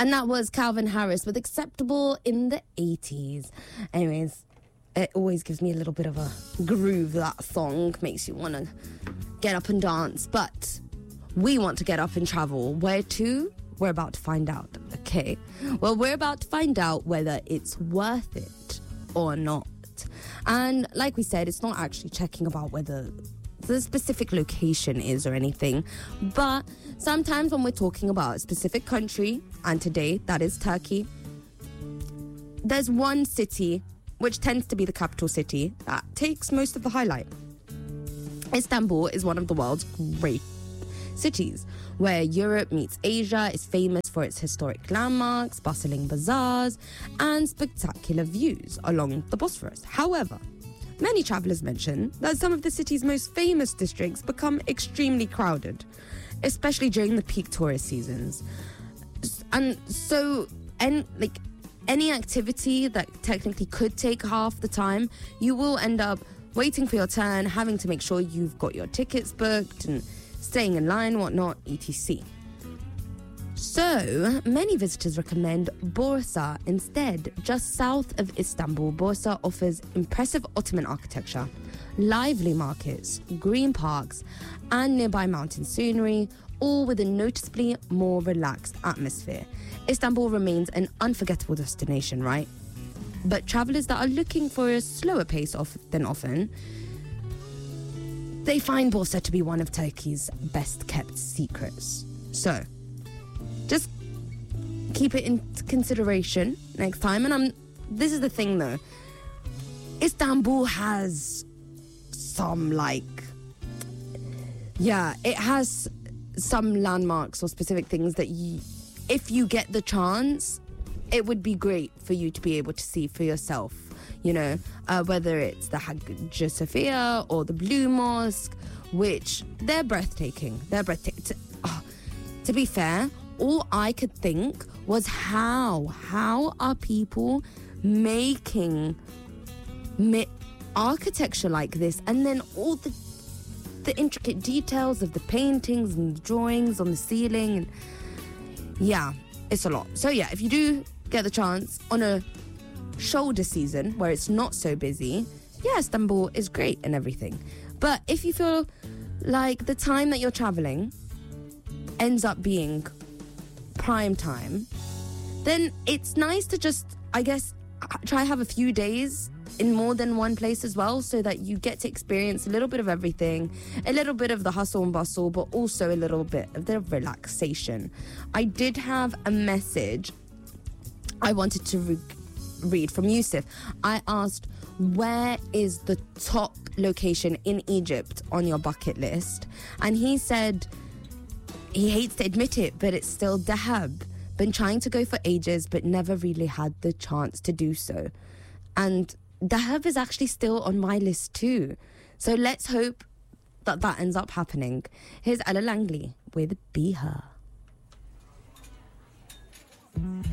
And that was Calvin Harris with Acceptable in the 80s. Anyways, it always gives me a little bit of a groove, that song. Makes you want to get up and dance. But we want to get up and travel. Where to? We're about to find out, okay? Well, we're about to find out whether it's worth it or not. And like we said, it's not actually checking about whether the specific location is or anything. But sometimes when we're talking about a specific country, and today that is Turkey, there's one city, which tends to be the capital city, that takes most of the highlight. Istanbul is one of the world's great cities, where Europe meets Asia, is famous for its historic landmarks, bustling bazaars, and spectacular views along the Bosphorus. However, many travelers mention that some of the city's most famous districts become extremely crowded, especially during the peak tourist seasons. And so, any activity that technically could take half the time, you will end up waiting for your turn, having to make sure you've got your tickets booked and staying in line, whatnot, etc. So, many visitors recommend Bursa instead. Just south of Istanbul, Bursa offers impressive Ottoman architecture, lively markets, green parks, and nearby mountain scenery, all with a noticeably more relaxed atmosphere. Istanbul remains an unforgettable destination, right? But travelers that are looking for a slower pace than often, they find Bursa to be one of Turkey's best kept secrets. So, just keep it in consideration next time. And this is the thing though, Istanbul has some it has some landmarks or specific things that if you get the chance, it would be great for you to be able to see for yourself. You know, whether it's the Hagia Sophia or the Blue Mosque, which they're breathtaking. To be fair, all I could think was how are people making architecture like this, and then all the intricate details of the paintings and the drawings on the ceiling. And yeah, it's a lot. So yeah, if you do get the chance on a shoulder season where it's not so busy, yeah, Istanbul is great and everything. But if you feel like the time that you're traveling ends up being prime time, then it's nice to just, I guess, try have a few days in more than one place as well, so that you get to experience a little bit of everything, a little bit of the hustle and bustle, but also a little bit of the relaxation. I did have a message I wanted to read from Yusuf. I asked, where is the top location in Egypt on your bucket list? And he said he hates to admit it, but it's still Dahab. Been trying to go for ages, but never really had the chance to do so. And Dahab is actually still on my list too. So let's hope that ends up happening. Here's Ella Langley with Be Her.